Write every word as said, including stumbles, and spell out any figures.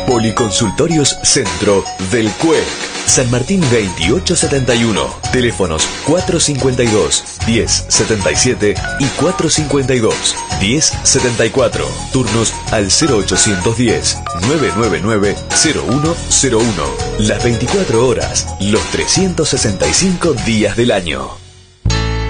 Policonsultorios Centro del C U E C. San Martín veintiocho setenta y uno. Teléfonos cuatro cincuenta y dos, diez setenta y siete y cuatro cincuenta y dos, diez setenta y cuatro. Turnos al cero ochocientos diez, novecientos noventa y nueve, cero uno cero uno. Las veinticuatro horas, los trescientos sesenta y cinco días del año.